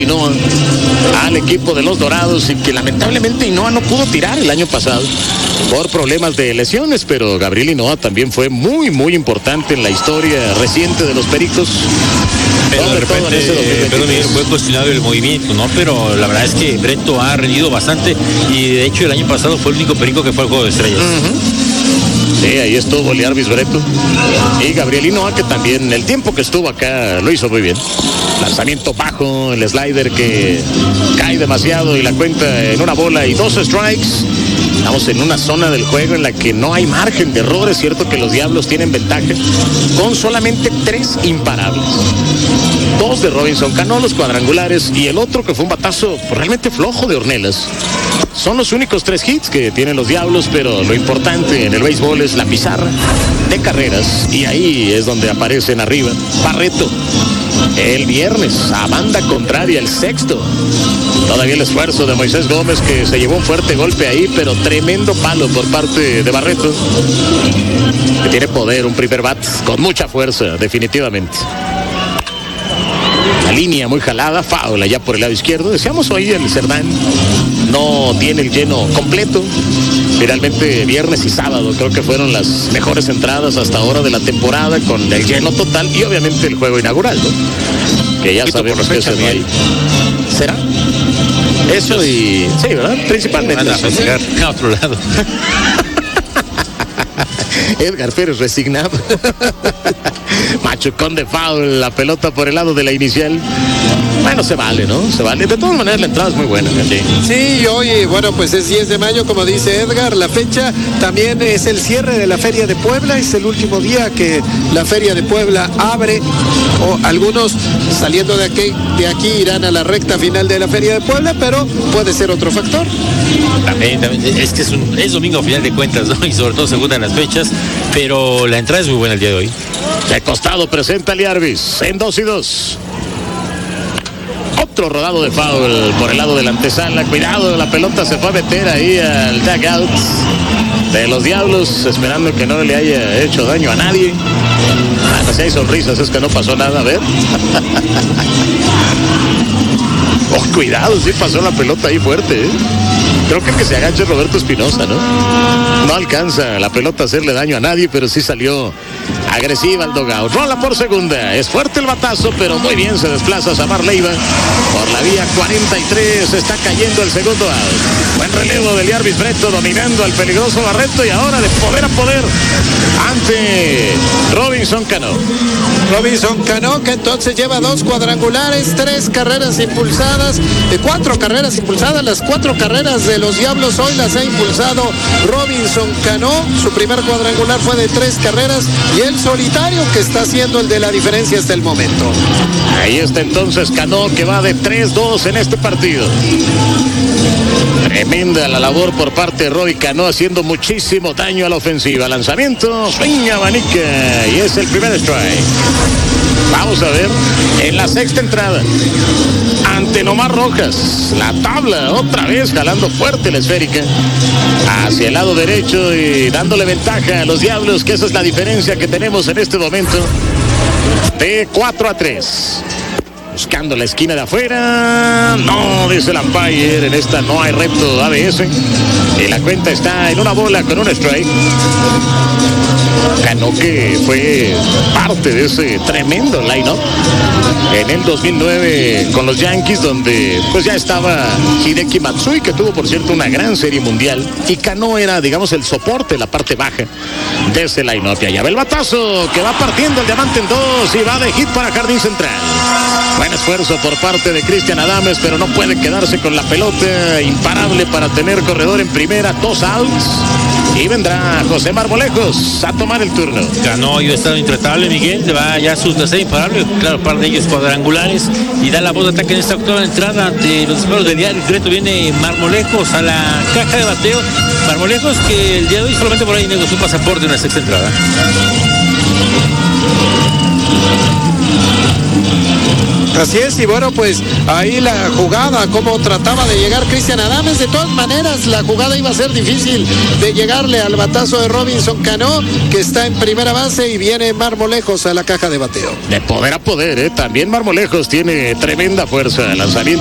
Hinoa al equipo de los Dorados y que lamentablemente Hinoa no pudo tirar el año pasado por problemas de lesiones, pero Gabriel Hinoa también fue muy importante en la historia reciente de los Pericos. Pero de repente fue cuestionado el movimiento, ¿no? Pero la verdad es que Breto ha rendido bastante y de hecho el año pasado fue el único Perico que fue al Juego de Estrellas. Sí, ahí estuvo Liarvis Breto y Gabriel Hinoa, que también el tiempo que estuvo acá lo hizo muy bien. Lanzamiento bajo, el slider que cae demasiado y la cuenta en una bola y 2 strikes. Estamos en una zona del juego en la que no hay margen de error. Es cierto que los Diablos tienen ventaja con solamente 3 imparables. 2 de Robinson Cano, los cuadrangulares, y el otro que fue un batazo realmente flojo de Ornelas. Son los únicos 3 hits que tienen los Diablos, pero lo importante en el béisbol es la pizarra de carreras, y ahí es donde aparecen arriba. Barreto, el viernes, a banda contraria, el sexto. Todavía el esfuerzo de Moisés Gómez, que se llevó un fuerte golpe ahí, pero tremendo palo por parte de Barreto, que tiene poder, un primer bat con mucha fuerza, definitivamente. La línea muy jalada, foul allá por el lado izquierdo. Decíamos hoy el Cerdán no tiene el lleno completo. Finalmente viernes y sábado creo que fueron las mejores entradas hasta ahora de la temporada, con el lleno total y obviamente el juego inaugural, ¿no? Que ya sabemos que ese no hay. ¿Será? Eso y... sí, ¿verdad? Principalmente. Van a festejar a otro lado. Edgar Pérez resignado. Machucón de foul, la pelota por el lado de la inicial. Bueno, se vale, ¿no? Se vale. De todas maneras, la entrada es muy buena. Sí, hoy, bueno, pues es 10 de mayo, como dice Edgar. La fecha también es el cierre de la Feria de Puebla. Es el último día que la Feria de Puebla abre. O algunos saliendo de aquí irán a la recta final de la Feria de Puebla, pero puede ser otro factor. También es que es domingo final de cuentas, ¿no? Y sobre todo se juntan las fechas, pero la entrada es muy buena el día de hoy. De costado presenta Liarvis en 2-2. Otro rodado de foul por el lado de la antesala. Cuidado, la pelota se fue a meter ahí al dugout de los Diablos, esperando que no le haya hecho daño a nadie. Si hay sonrisas, es que no pasó nada. A ver. Oh, cuidado, sí pasó la pelota ahí fuerte, ¿eh? Creo que el que se agacha es Roberto Espinosa, ¿no? No alcanza la pelota a hacerle daño a nadie, pero sí salió agresiva al dugout. Rola por segunda. Es fuerte el batazo, pero muy bien se desplaza Samar Leiva por la vía 43. Está cayendo el segundo out. Buen relevo de Liarvis Breto, dominando al peligroso Barreto, y ahora de poder a poder ante Robinson Cano. Robinson Cano, que entonces lleva 2 cuadrangulares, 3 carreras impulsadas, 4 carreras impulsadas. Las 4 carreras de los Diablos hoy las ha impulsado Robinson Cano. Su primer cuadrangular fue de 3 carreras y el solitario que está haciendo el de la diferencia hasta el momento. Ahí está entonces Cano, que va de 3-2 en este partido. Tremenda la labor por parte de Roy Cano, haciendo muchísimo daño a la ofensiva. Lanzamiento, swing, abanica, y es el primer strike. Vamos a ver en la sexta entrada ante Nomar Rojas. La tabla otra vez jalando fuerte la esférica hacia el lado derecho y dándole ventaja a los Diablos, que esa es la diferencia que tenemos en este momento, de 4-3. Buscando la esquina de afuera. No, dice el umpire, en esta no hay reto ABS. Y la cuenta está en una bola con un strike. Cano, que fue parte de ese tremendo line-up en el 2009 con los Yankees, donde pues ya estaba Hideki Matsui, que tuvo por cierto una gran serie mundial, y Cano era, digamos, el soporte, la parte baja de ese line-up. Y allá va el batazo, que va partiendo el diamante en 2 y va de hit para Jardín Central. Buen esfuerzo por parte de Cristian Adames, pero no puede quedarse con la pelota. Imparable para tener corredor en primera. 2 outs. Y vendrá José Marmolejos a tomar el turno. Cano ha estado intratable, Miguel. Va ya su tercer imparable. Claro, par de ellos cuadrangulares. Y da la voz de ataque en esta octava entrada ante los disparos del día. Directo viene Marmolejos a la caja de bateo. Marmolejos, que el día de hoy solamente por ahí negoció su pasaporte en la sexta entrada. Así es, y bueno, pues ahí la jugada, cómo trataba de llegar Cristian Adames. De todas maneras, la jugada iba a ser difícil de llegarle al batazo de Robinson Cano, que está en primera base, y viene Marmolejos a la caja de bateo. De poder a poder, también Marmolejos tiene tremenda fuerza, lanzamiento